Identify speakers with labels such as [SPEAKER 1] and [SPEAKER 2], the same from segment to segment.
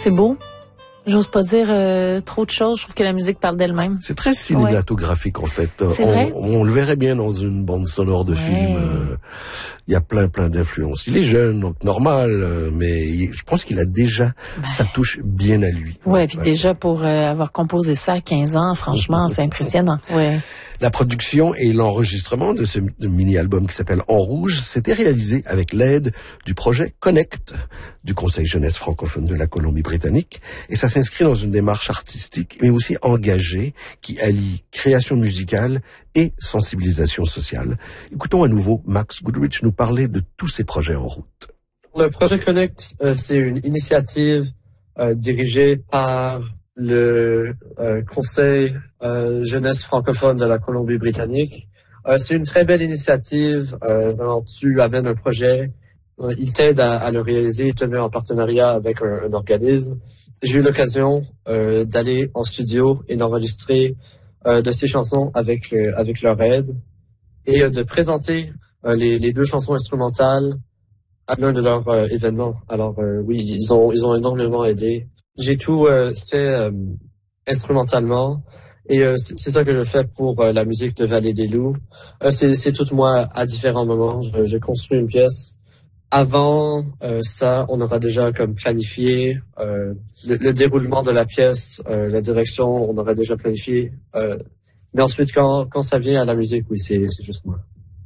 [SPEAKER 1] C'est beau. J'ose pas dire trop de choses. Je trouve que la musique parle d'elle-même.
[SPEAKER 2] C'est très cinématographique, en fait. On le verrait bien dans une bande sonore de film. Il y a plein d'influences. Il est jeune, donc normal, mais je pense qu'il a déjà sa touche bien à lui.
[SPEAKER 1] Ouais, puis déjà pour avoir composé ça à 15 ans, franchement, c'est impressionnant. Ouais.
[SPEAKER 2] La production et l'enregistrement de ce mini-album qui s'appelle En Rouge s'était réalisé avec l'aide du projet Connect du Conseil jeunesse francophone de la Colombie-Britannique, et ça s'inscrit dans une démarche artistique mais aussi engagée qui allie création musicale et sensibilisation sociale. Écoutons à nouveau Max Goodrich nous parler de tous ces projets en route.
[SPEAKER 3] Le projet Connect, c'est une initiative dirigée par le Conseil jeunesse francophone de la Colombie-Britannique. C'est une très belle initiative. Vraiment, tu amènes un projet, il t'aide à le réaliser, il te met en partenariat avec un organisme. J'ai eu l'occasion d'aller en studio et d'enregistrer de ces chansons avec leur aide et de présenter les deux chansons instrumentales à l'un de leurs événements. Alors oui, ils ont énormément aidé. J'ai tout fait instrumentalement et c'est ça que je fais pour la musique de Vallée des Loups. C'est tout moi à différents moments. Je construis une pièce. Avant ça, on aura déjà comme planifié le déroulement de la pièce, la direction, on aura déjà planifié. Mais ensuite, quand ça vient à la musique, oui, c'est juste moi.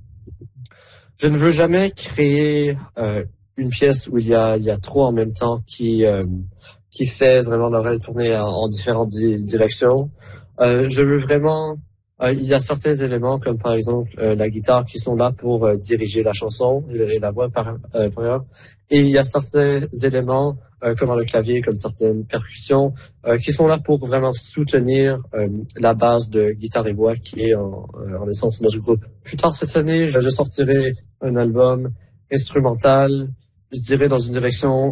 [SPEAKER 3] Je ne veux jamais créer une pièce où il y a trop en même temps qui fait vraiment l'oreille tourner en différentes directions. Je veux vraiment... il y a certains éléments, comme par exemple la guitare, qui sont là pour diriger la chanson et la voix par exemple. Et il y a certains éléments, comme le clavier, comme certaines percussions, qui sont là pour vraiment soutenir la base de guitare et voix qui est en essence notre groupe. Plus tard cette année, je sortirai un album instrumental, je dirais dans une direction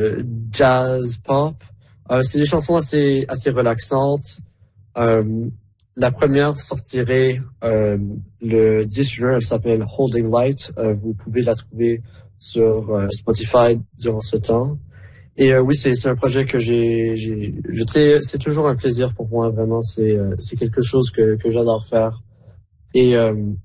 [SPEAKER 3] jazz pop. C'est des chansons assez relaxantes. La première sortirait le 10 juin, elle s'appelle Holding Light. Vous pouvez la trouver sur Spotify durant ce temps. Et oui, c'est un projet que c'est toujours un plaisir pour moi, vraiment. C'est quelque chose que j'adore faire. Et